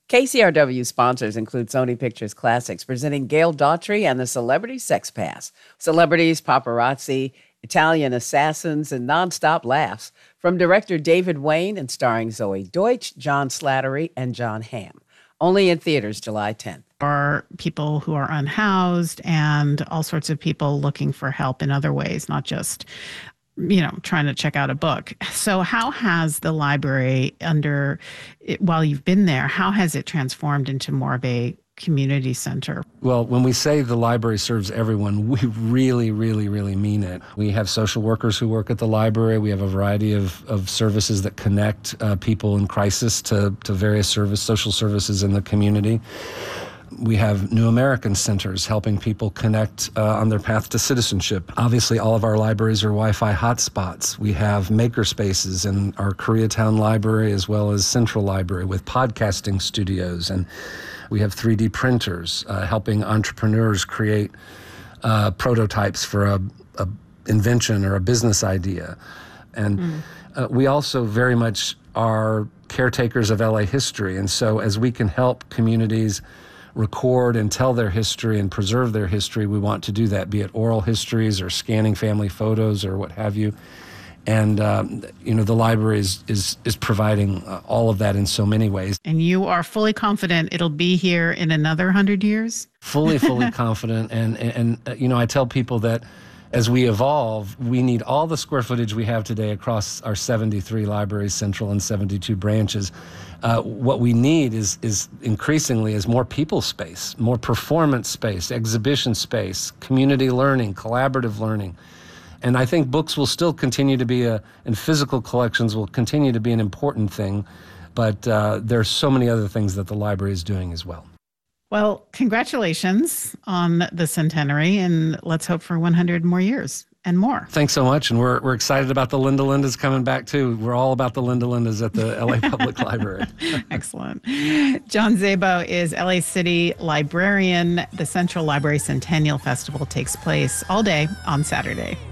KCRW sponsors include Sony Pictures Classics, presenting Gail Daughtry and the Celebrity Sex Pass. Celebrities, paparazzi, Italian assassins, and nonstop laughs from director David Wayne and starring Zoe Deutsch, John Slattery, and John Hamm. Only in theaters July 10th. Are people who are unhoused and all sorts of people looking for help in other ways, not just trying to check out a book. So how has the library while you've been there, how has it transformed into more of a community center? Well, when we say the library serves everyone, we really, really, really mean it. We have social workers who work at the library. We have a variety of services that connect people in crisis to various social services in the community. We have New American Centers helping people connect on their path to citizenship. Obviously, all of our libraries are Wi-Fi hotspots. We have maker spaces in our Koreatown Library as well as Central Library with podcasting studios. And we have 3D printers helping entrepreneurs create prototypes for a invention or a business idea. And we also very much are caretakers of LA history. And so as we can help communities record and tell their history and preserve their history, we want to do that, be it oral histories or scanning family photos or what have you. And, the library is providing all of that in so many ways. And you are fully confident it'll be here in another 100 years? Fully confident. And I tell people that as we evolve, we need all the square footage we have today across our 73 libraries, central and 72 branches. What we need is increasingly is more people space, more performance space, exhibition space, community learning, collaborative learning. And I think books will still continue to be and physical collections will continue to be an important thing, but there are so many other things that the library is doing as well. Well, congratulations on the centenary, and let's hope for 100 more years and more. Thanks so much, and we're excited about the Linda Lindas coming back, too. We're all about the Linda Lindas at the LA Public Library. Excellent. John Szabo is LA City librarian. The Central Library Centennial Festival takes place all day on Saturday.